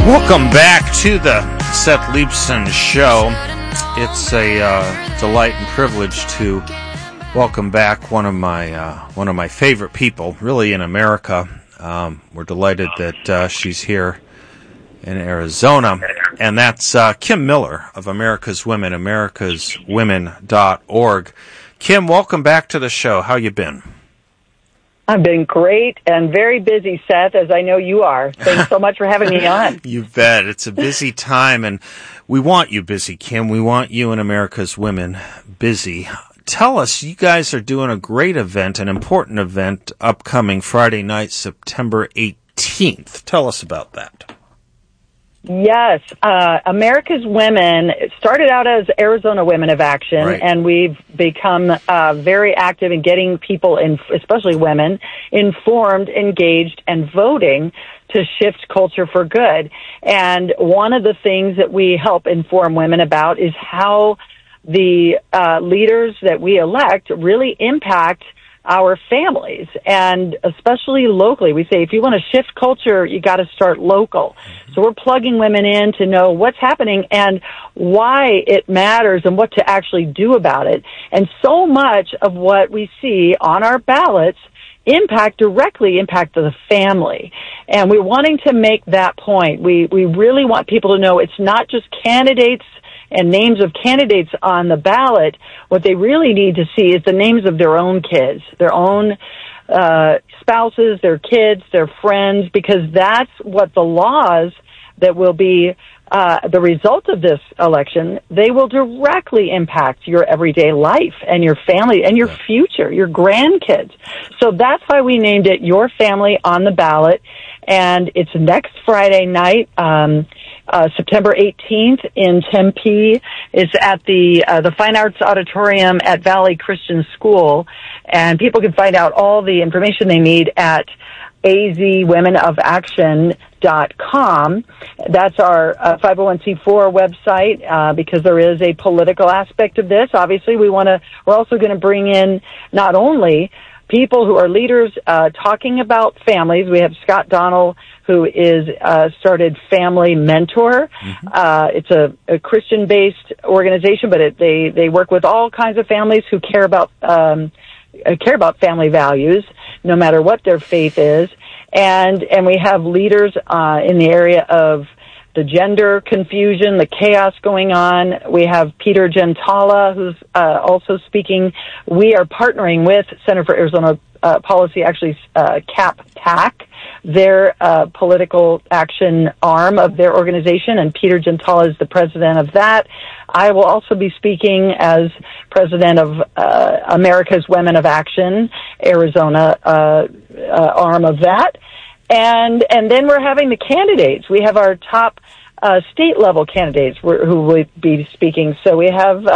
Welcome back to the Seth Leibsohn Show. It's a delight and privilege to welcome back one of my favorite people, really, in America. We're delighted that she's here in Arizona, and that's Kim Miller of America's Women, americaswomen.org. Kim, welcome back to the show. How you been? I've been great and very busy, Seth, as I know you are. Thanks so much for having me on. You bet. It's a busy time, and we want you busy, Kim. We want you and America's Women busy. Tell us, you guys are doing a great event, an important event, upcoming Friday night, September 18th. Tell us about that. Yes, America's Women started out as Arizona Women of Action, right, and we've become very active in getting people, especially women, informed, engaged, and voting to shift culture for good. And one of the things that we help inform women about is how the leaders that we elect really impact our families, and especially locally. We say if you want to shift culture, you got to start local. So we're plugging women in to know what's happening and why it matters and what to actually do about it. And so much of what we see on our ballots directly impact the family. And we're wanting to make that point. We really want people to know it's not just candidates and names of candidates on the ballot. What they really need to see is the names of their own kids, their own spouses, their kids, their friends, because that's what the laws that will be the result of this election, they will directly impact your everyday life and your family and your future, your grandkids. So that's why we named it Your Family on the Ballot. And it's next Friday night, September 18th in Tempe. It's at the Fine Arts Auditorium at Valley Christian School. And people can find out all the information they need at azwomenofaction.com. That's our 501c4 website, because there is a political aspect of this. Obviously, we're also going to bring in not only people who are leaders talking about families. We have Scott Donnell, who is started Family Mentor. Mm-hmm. It's a Christian-based organization, but they work with all kinds of families who care about family values, no matter what their faith is. And we have leaders in the area of the gender confusion, the chaos going on. We have Peter Gentala, who's also speaking. We are partnering with Center for Arizona Policy, actually CAP-TAC, their political action arm of their organization, and Peter Gentala is the president of that. I will also be speaking as president of America's Women of Action, Arizona arm of that. And then we're having the candidates. We have our top state-level candidates who will be speaking. So we have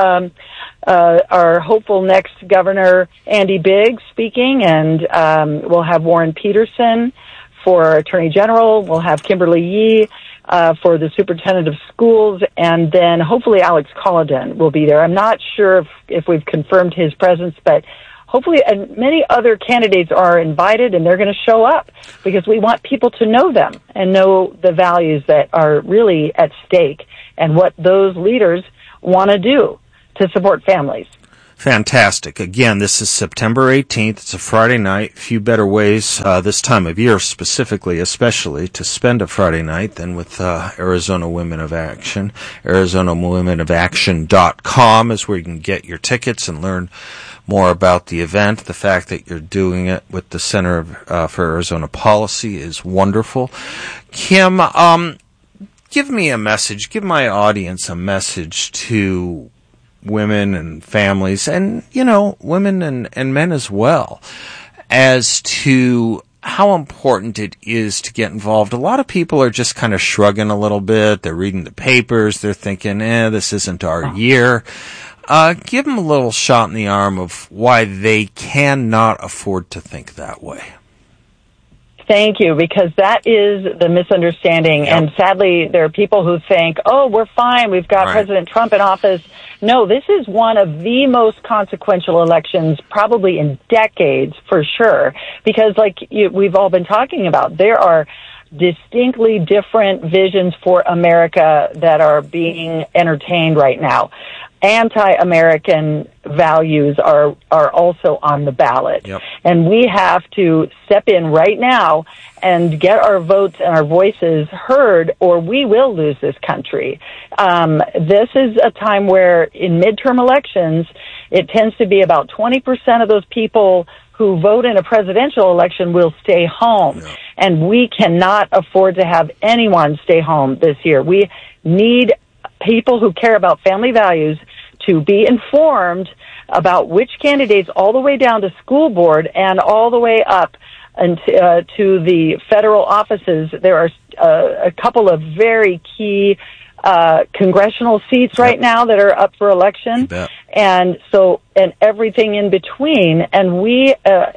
our hopeful next governor, Andy Biggs, speaking, and we'll have Warren Peterson for our Attorney General. We'll have Kimberly Yee for the Superintendent of Schools, and then hopefully Alex Colladin will be there. I'm not sure if we've confirmed his presence, but hopefully, and many other candidates are invited, and they're going to show up because we want people to know them and know the values that are really at stake and what those leaders want to do to support families. Fantastic. Again, this is September 18th. It's a Friday night. Few better ways this time of year specifically, especially, to spend a Friday night than with Arizona Women of Action. ArizonaWomenOfAction.com is where you can get your tickets and learn more about the event. The fact that you're doing it with the Center for Arizona Policy is wonderful. Kim, give me a message. Give my audience a message to women and families, and, women and men as well, as to how important it is to get involved. A lot of people are just kind of shrugging a little bit. They're reading the papers. They're thinking, this isn't our year. Give them a little shot in the arm of why they cannot afford to think that way. Thank you, because that is the misunderstanding. Yep. And sadly, there are people who think, we're fine, we've got President Trump in office. No, this is one of the most consequential elections probably in decades, for sure, because we've all been talking about, there are distinctly different visions for America that are being entertained right now. Anti-American values are also on the ballot. Yep. And we have to step in right now and get our votes and our voices heard, or we will lose this country. This is a time where in midterm elections, it tends to be about 20% of those people who vote in a presidential election will stay home. Yeah. And we cannot afford to have anyone stay home this year. We need people who care about family values to be informed about which candidates, all the way down to school board and all the way up and to the federal offices. There are a couple of very key congressional seats right now that are up for election, and everything in between. And we,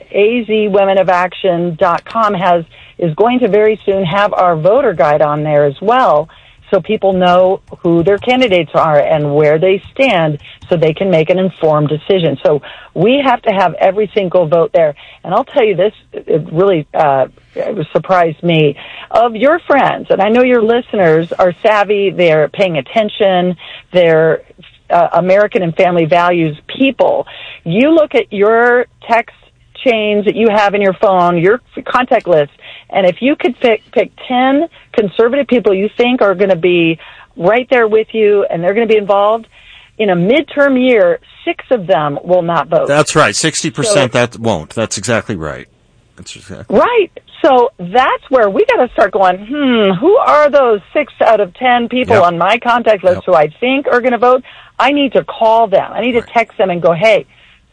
azwomenofaction.com is going to very soon have our voter guide on there as well, so people know who their candidates are and where they stand, so they can make an informed decision. So we have to have every single vote there. And I'll tell you this, it really surprised me. Of your friends, and I know your listeners are savvy, they're paying attention, they're American and family values people. You look at your text chains that you have in your phone, your contact list, and if you could pick 10 conservative people you think are going to be right there with you and they're going to be involved, in a midterm year, 6 of them will not vote. That's right. 60% that won't. That's exactly right. That's exactly right. So that's where we got to start going, who are those 6 out of 10 people on my contact list who I think are going to vote? I need to call them. I need to text them and go, hey,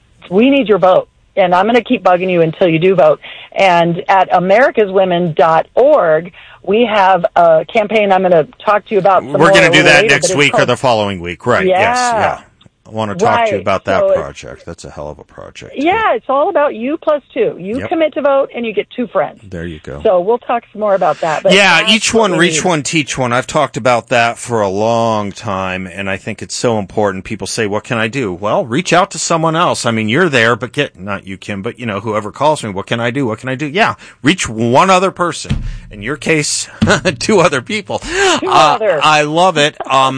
we need your vote. And I'm going to keep bugging you until you do vote. And at americaswomen.org, we have a campaign I'm going to talk to you about. We're going to do that next week or the following week, right? Yeah. Yes, yeah. I want to talk to you about that project. That's a hell of a project. Yeah, it's all about you plus 2. You commit to vote, and you get 2 friends. There you go. So we'll talk some more about that. But yeah, each one, reach one, teach one. I've talked about that for a long time, and I think it's so important. People say, what can I do? Well, reach out to someone else. I mean, you're there, but not you, Kim, but, whoever calls me, what can I do? What can I do? Yeah, reach one other person. In your case, 2 other people. 2 other. I love it.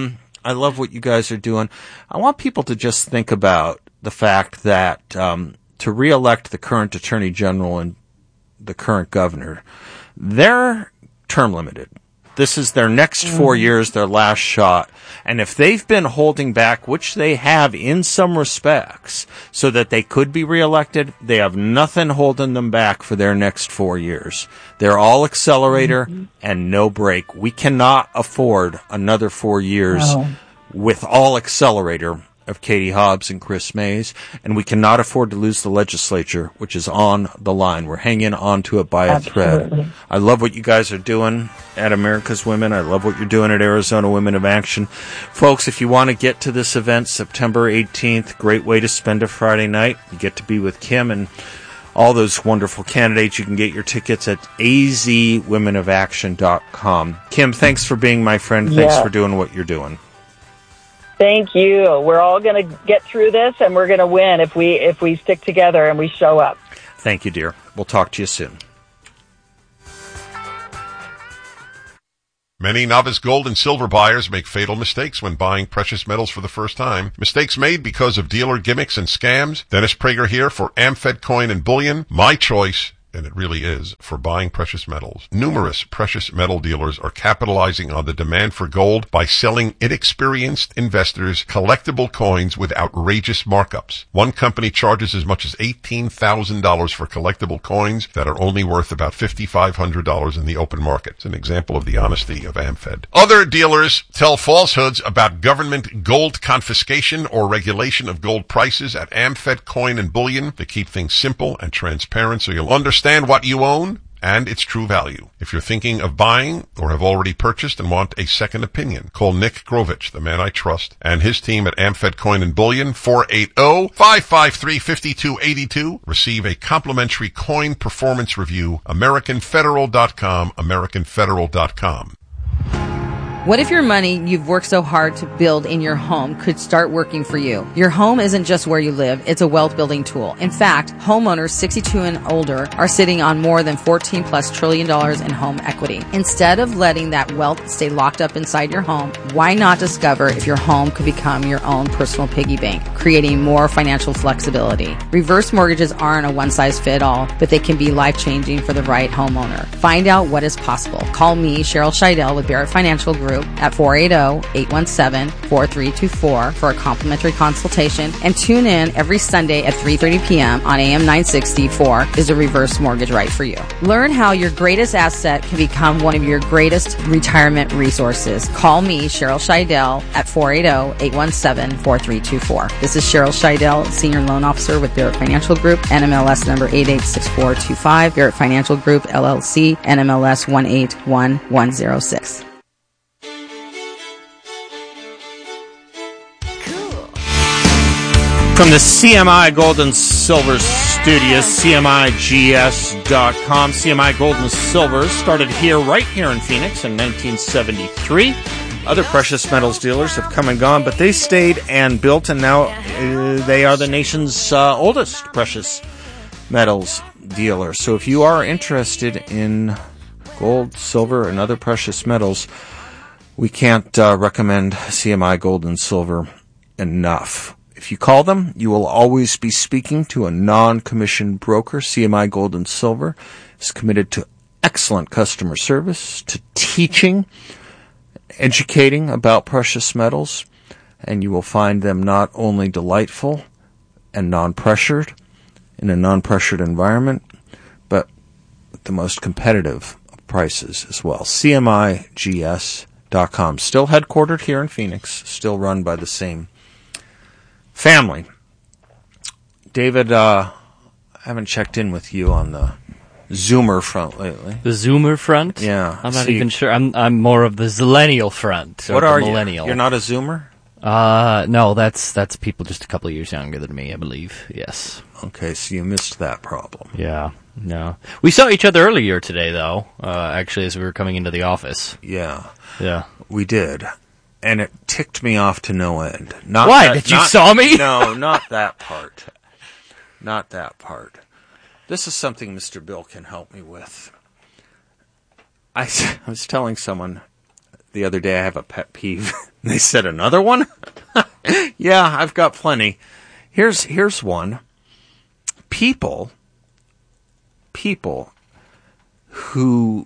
I love what you guys are doing. I want people to just think about the fact that to reelect the current Attorney General and the current governor, they're term limited. This is their next 4 years, their last shot. And if they've been holding back, which they have in some respects, so that they could be reelected, they have nothing holding them back for their next 4 years. They're all accelerator and no break. We cannot afford another 4 years with all accelerator of Katie Hobbs and Chris Mays, and we cannot afford to lose the legislature, which is on the line. We're hanging on to it by a thread. I love what you guys are doing at America's Women. I love what you're doing at Arizona Women of Action. Folks, if you want to get to this event, September 18th, great way to spend a Friday night. You get to be with Kim and all those wonderful candidates. You can get your tickets at azwomenofaction.com. Kim, thanks for being my friend. Thanks for doing what you're doing. Thank you. We're all going to get through this, and we're going to win if we stick together and we show up. Thank you, dear. We'll talk to you soon. Many novice gold and silver buyers make fatal mistakes when buying precious metals for the first time. Mistakes made because of dealer gimmicks and scams. Dennis Prager here for AmFed Coin and Bullion. My choice, and it really is, for buying precious metals. Numerous precious metal dealers are capitalizing on the demand for gold by selling inexperienced investors collectible coins with outrageous markups. One company charges as much as $18,000 for collectible coins that are only worth about $5,500 in the open market. It's an example of the honesty of AmFed. Other dealers tell falsehoods about government gold confiscation or regulation of gold prices at AmFed Coin and Bullion. They keep things simple and transparent so you'll understand what you own and its true value. If you're thinking of buying or have already purchased and want a second opinion, call Nick Grovich, the man I trust, and his team at AmFed Coin and Bullion, 480-553-5282. Receive a complimentary coin performance review, AmericanFederal.com, AmericanFederal.com. What if your money you've worked so hard to build in your home could start working for you? Your home isn't just where you live, it's a wealth building tool. In fact, homeowners 62 and older are sitting on more than $14+ trillion in home equity. Instead of letting that wealth stay locked up inside your home, why not discover if your home could become your own personal piggy bank, creating more financial flexibility? Reverse mortgages aren't a one-size-fits-all, but they can be life-changing for the right homeowner. Find out what is possible. Call me, Cheryl Scheidel with Barrett Financial Group at 480-817-4324 for a complimentary consultation, and tune in every Sunday at 3:30 p.m. on AM 960 for Is a Reverse Mortgage Right for You? Learn how your greatest asset can become one of your greatest retirement resources. Call me, Cheryl Scheidel, at 480-817-4324. This is Cheryl Scheidel, Senior Loan Officer with Barrett Financial Group, NMLS number 886425, Barrett Financial Group, LLC, NMLS 181106. From the CMI Gold and Silver Studios, CMIGS.com. CMI Gold and Silver started right here in Phoenix in 1973. Other precious metals dealers have come and gone, but they stayed and built, and now they are the nation's oldest precious metals dealer. So if you are interested in gold, silver, and other precious metals, we can't recommend CMI Gold and Silver enough. If you call them, you will always be speaking to a non-commissioned broker. CMI Gold and Silver is committed to excellent customer service, to teaching, educating about precious metals, and you will find them not only delightful and non-pressured in a non-pressured environment, but with the most competitive of prices as well. CMIGS.com. Still headquartered here in Phoenix, still run by the same family. David, I haven't checked in with you on the Zoomer front lately. The Zoomer front? Yeah. I'm not even sure. I'm more of the Zillennial front. What are millennial. You're not a Zoomer? No, that's people just a couple of years younger than me, I believe. Yes. Okay, so you missed that problem. Yeah. No. We saw each other earlier today, though, actually, as we were coming into the office. Yeah. Yeah. We did. And it ticked me off to no end. Not Why? That, Did you not, saw me? No, not that part. Not that part. This is something Mr. Bill can help me with. I was telling someone the other day I have a pet peeve. They said, another one? Yeah, I've got plenty. Here's one. People who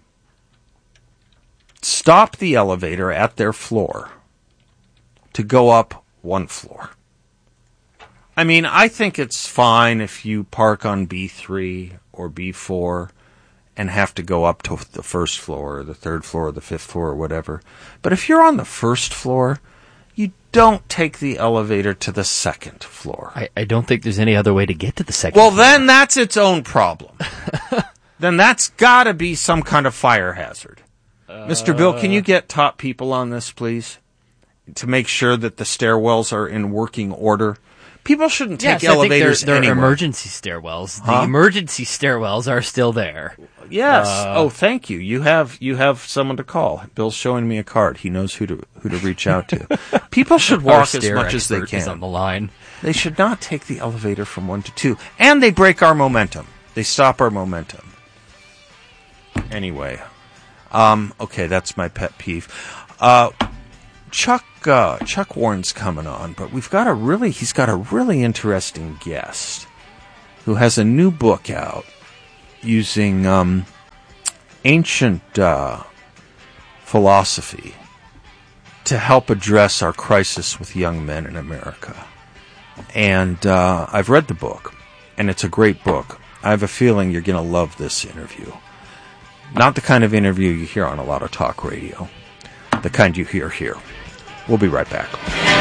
stop the elevator at their floor to go up one floor. I mean, I think it's fine if you park on B3 or B4 and have to go up to the first floor or the third floor or the fifth floor or whatever. But if you're on the first floor, you don't take the elevator to the second floor. I don't think there's any other way to get to the second floor. floor. Then that's its own problem. Then that's got to be some kind of fire hazard. Mr. Bill, can you get top people on this, please? To make sure that the stairwells are in working order. People shouldn't take elevators they're anywhere. emergency stairwells. Huh? The emergency stairwells are still there. Yes. Thank you. You have someone to call. Bill's showing me a card. He knows who to reach out to. People should walk as much as they can. Is on the line. They should not take the elevator from 1 to 2, and they break our momentum. They stop our momentum. Anyway. Okay, that's my pet peeve. Chuck Warren's coming on, but he's got a really interesting guest who has a new book out using ancient philosophy to help address our crisis with young men in America. And I've read the book, and it's a great book. I have a feeling you're going to love this interview. Not the kind of interview you hear on a lot of talk radio. The kind you hear here. We'll be right back.